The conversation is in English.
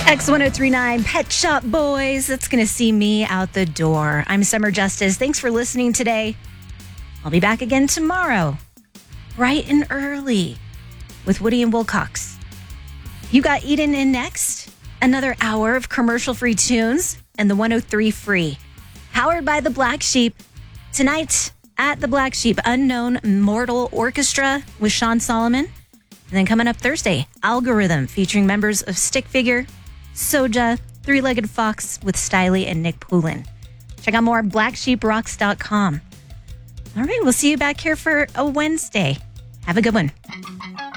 X1039 Pet Shop Boys. That's going to see me out the door. I'm Summer Justice. Thanks for listening today. I'll be back again tomorrow, bright and early, with Woody and Wilcox. You got Eden in next. Another hour of commercial-free tunes and the 103 free. Powered by the Black Sheep. Tonight at the Black Sheep, Unknown Mortal Orchestra with Sean Solomon. And then coming up Thursday, Algorithm featuring members of Stick Figure, Soja, Three-Legged Fox with Styley and Nick Poulin. Check out more at blacksheeprocks.com. All right, we'll see you back here for a Wednesday. Have a good one.